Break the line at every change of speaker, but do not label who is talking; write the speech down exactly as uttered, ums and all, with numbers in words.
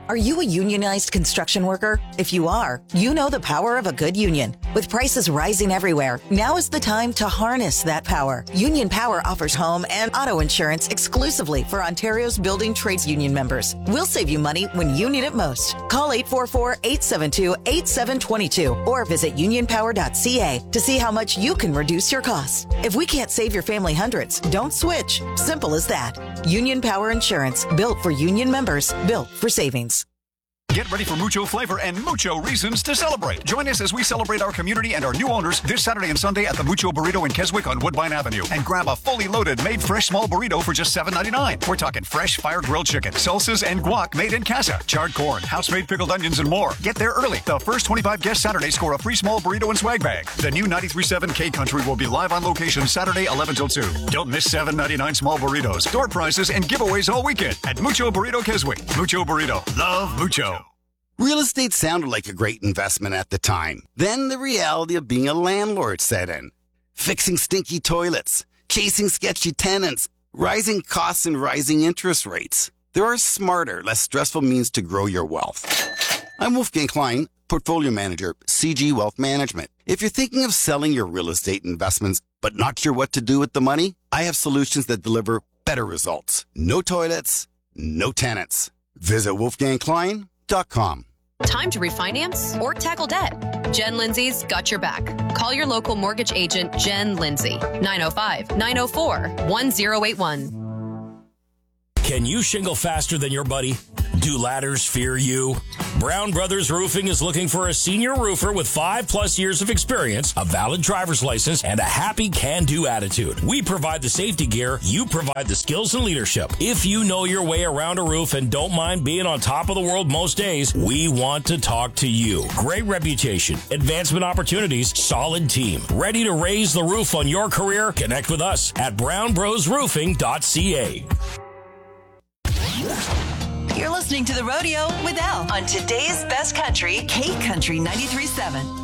Are you a unionized construction worker? If you are, you know the power of a good union. With prices rising everywhere, now is the time to harness that power. Union Power offers home and auto insurance exclusively for Ontario's building trades union members. We'll save you money when you need it most. Call eight four four, eight seven two, eight seven two two or visit union power dot c a to see how much you can reduce your costs. If we can't save your family hundreds, don't switch. Simple as that. Union Power Insurance, built for union members, built for savings.
Get ready for mucho flavor and mucho reasons to celebrate. Join us as we celebrate our community and our new owners this Saturday and Sunday at the Mucho Burrito in Keswick on Woodbine Avenue. And grab a fully loaded, made fresh small burrito for just seven ninety-nine. We're talking fresh fire-grilled chicken, salsas, and guac made in casa, charred corn, house-made pickled onions, and more. Get there early. The first twenty-five guests Saturday score a free small burrito and swag bag. The new ninety-three point seven K Country will be live on location Saturday, eleven till two. Don't miss seven ninety-nine small burritos, door prizes, and giveaways all weekend at Mucho Burrito Keswick. Mucho Burrito. Love Mucho.
Real estate sounded like a great investment at the time. Then the reality of being a landlord set in. Fixing stinky toilets, chasing sketchy tenants, rising costs and rising interest rates. There are smarter, less stressful means to grow your wealth. I'm Wolfgang Klein, Portfolio Manager, C G Wealth Management. If you're thinking of selling your real estate investments but not sure what to do with the money, I have solutions that deliver better results. No toilets, no tenants. Visit wolfgang klein dot com.
Time to refinance or tackle debt? Jen Lindsay's got your back. Call your local mortgage agent, Jen Lindsay, nine oh five, nine oh four, one oh eight one.
Can you shingle faster than your buddy? Do ladders fear you? Brown Brothers Roofing is looking for a senior roofer with five plus years of experience, a valid driver's license, and a happy can-do attitude. We provide the safety gear, you provide the skills and leadership. If you know your way around a roof and don't mind being on top of the world most days, we want to talk to you. Great reputation, advancement opportunities, solid team. Ready to raise the roof on your career? Connect with us at brown bros roofing dot c a.
You're listening to The Rodeo with Al on today's best country, K Country ninety-three point seven.